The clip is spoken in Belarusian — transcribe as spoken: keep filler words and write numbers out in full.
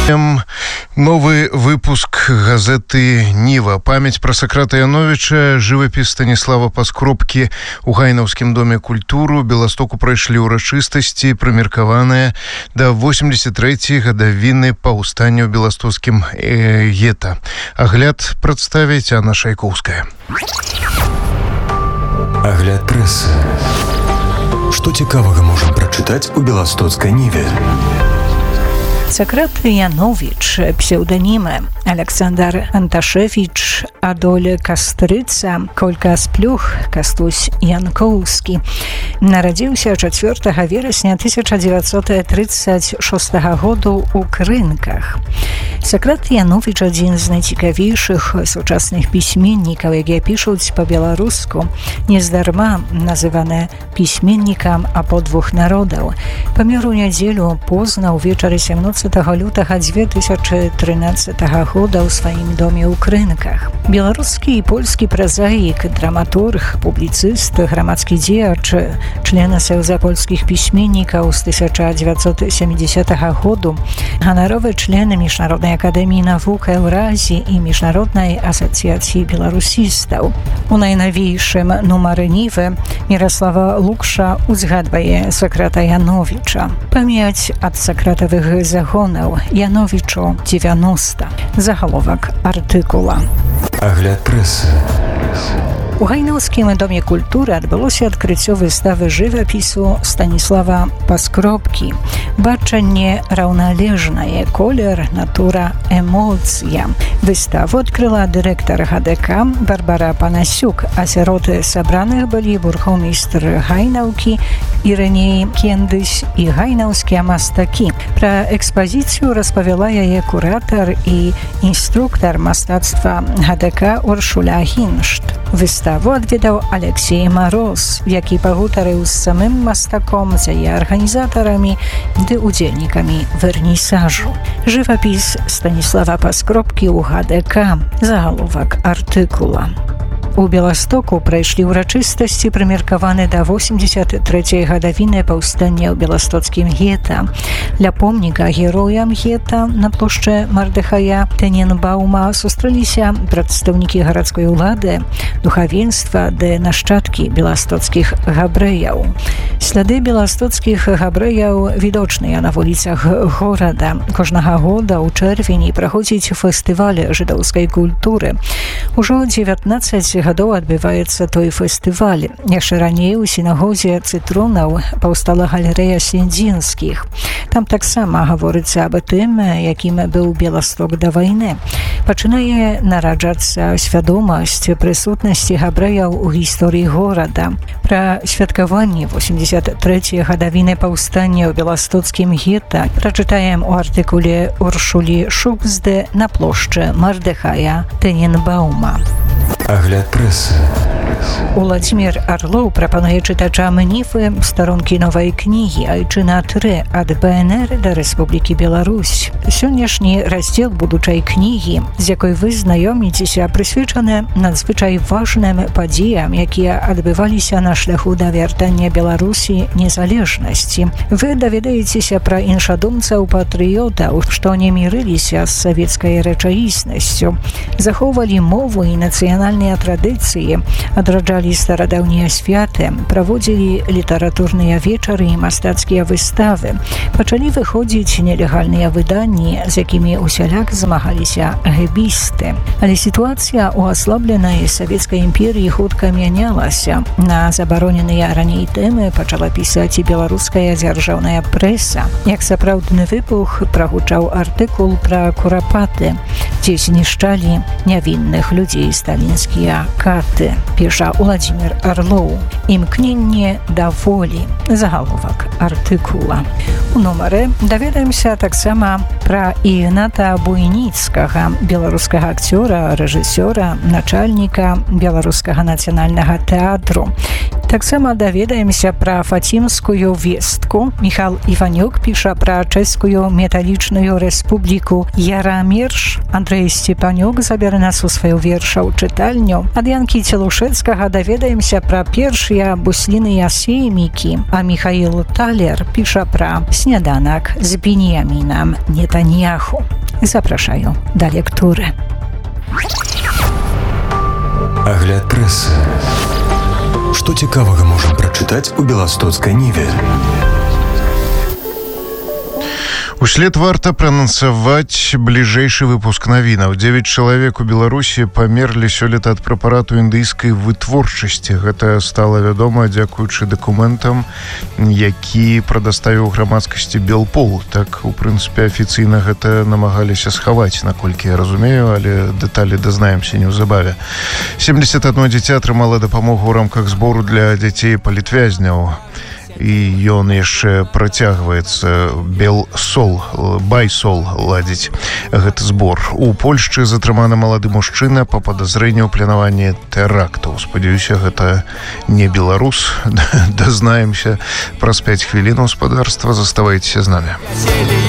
Новый выпуск газеты «Нива». Память про Сократа Яновича, живопись Станислава Паскропки у Гайнаўскім доме культуры. Беластоку пройшли урачыстасці, прымеркаваныя да восемьдесят трэцяй гадавіны паўстання ў беластоцкім э, гета. Агляд прадставіць Анна Шайкоўская. Агляд прэсы. Што цікавага можам прачытаць у беластоцкай Ніве? Сократ Янович, псевдонімы Александр Анташевич, Адоль Кастрыца, Колька Сплюх, Кастусь Янкоўскі. Нарадзіўся чацвёртага верасня тысяча девятьсот тридцать шестого году ў Крынках. Сократ Янович адзін з найцікавейшых сучасных пісьменнікаў, якія пішуць па-беларуску, нездарма называны пісьменнікам абодвух народаў. Памёр у нядзелю позна ўвечары сямнадцатага лютага дзве тысячы трынаццатага года ў сваім доме ў Крынках. Беларускі і польскі празаік, драматург, публіцыст, грамадскі дзеяч, член Саюза польскіх пісьменнікаў з тысяча девятьсот семидесятого году, ганаровы член Міжнароднай акадэміі навук Еўразіі і Міжнароднай асацыяцыі беларусістаў. У найнавейшым нумары Нівы Міраслава Лукша узгадвае Сократа Яновича. Памяць ад сакратавых загонаў Яновичу девяносто. Загаловак артыкула. Агляд прэсы. У Гайнаўскім доме культуры адбылося адкрыццё выставы жывапісу Станіслава Паскропкі. Бачанне раўналежнае, колер, натура, эмоцыя. Выставу адкрыла дырэктар ГДК Барбара Панасюк, а сярод сабраных былі бургомістр Гайнаўкі Ірыней Кендысь і гайнаўскія мастакі. Пра экспазіцыю распавяла яе куратар і інструктар мастацтва ГДК Уршуля Гіншт. Выставу адведаў Алексей Мароз, які пагутарыў з самым мастаком, з яе арганізатарамі ды удзельнікамі вернісажу. Жывапіс Станіслава Паскропкі ў ГДК. Загаловак артыкула. У Беластоку прайшлі ўрачыстасці, прымеркаваны да восемьдесят трэцяй гадавіны паўстання ў беластоцкім гета. Ля помніка героям гета на плошчы Мардыхая Тэненбаума сустрэліся прадстаўнікі гарадской улады, духавенства ды нашчадкі беластоцкіх габрэяў. Сляды беластоцкіх габрэяў відочныя на вуліцах горада. Кожнага года ў чэрвені праходзіць фестываль жыдоўскай культуры. Ужо дзевятнаццаць гадоў адбываецца той фестываль. Яшчэ раней у сінагозе Цытронаў паўстала галерэя Сендзінскіх. Там таксама гаворыцца аб тым, якім быў Беласток да вайны. Пачынае нараджацца свядомасць прысутнасці габрэяў у гісторыі горада. Пра святкаванне восемьдесят трэцяй гадавіны паўстання ў беластоцкім гета прачытаем у артыкуле Уршулі Шубзды на плошчы Мардыхая Тэненбаума. Агляд прэсы. Уладзімір Арлоў прапануе чытачам Нівы старонкі новай кнігі «Айчына тры» ад БНР да Рэспублікі Беларусь. Сённяшні раздзел будучай кнігі, з якой вы знаёміцеся, прысвечаны надзвычай важным падзеям, якія адбываліся на шляху да вяртання Беларусі незалежнасці. Вы даведаецеся пра іншадумцаў-патрыётаў, што не мірыліся з савецкай рэчаіснасцю, захоўвалі мову і нацыянальныя традыцыі, адраджалі старадаўнія святы, праводзілі літаратурныя вечары і мастацкія выставы. Пачалі выходзіць нелегальныя выданні, з якімі усяляк змагаліся гэбісты. Але сітуацыя ў аслабленай савецкай імперіі хутка мянялася. На забароненыя раней тэмы пачала пісаць і беларуская дзяржаўная прэса. Як сапраўдны выбух прагучаў артыкул пра курапаты, дзе знішчалі нявінных людзей сталінскія каты. Піша Уладзімір Арлоў. Імкненне да волі. Загаловак артыкула. У нумары даведаемся таксама пра Ігната Буйніцкага, беларускага акцёра, рэжысёра, начальніка беларускага нацыянальнага тэатру. Таксама даведаемся пра фацімскую вестку. Міхал Іванюк піша пра чэшскую металічную рэспубліку Ярамірш. Андрэй Сцепанюк забярэ нас у сваю верша ў чытальню. Ад Янкі Целушэцкага даведаемся пра першыя бусліныя сеймікі, а Михаил Талер піша пра сняданак з Беньямінам Нетаньяху. Запрашаю да лектуры. Агляд прэсы. Што цікавага можам прачытаць у беластоцкай ніве? Услед варта пранансаваць бліжэйшы выпуск навінаў. Дзевяць чалавек у Беларусі памерлі сёлета ад прэпарату індыйскай вытворчасці. Гэта стала вядома дзякуючы дакументам, які прадаставіў грамадскасці Белпол. Так, у прынцыпе, афіцыйна гэта намагаліся схаваць, наколькі я разумею, але дэталі дазнаемся неўзабаве. семьдесят одно дзіця атрымала дапамогу ў рамках збору для дзяцей палітвязняў. І ён яшчэ працягваецца. Белсол, Байсол ладзіць гэты збор. У Польшчы затрыманы малады мужчына па падазрэнні ў планаванні тэрактаў. Спадзяюся, гэта не беларус. Дазнаемся праз пяць хвілін. Гаспадарства, заставайцеся з намі.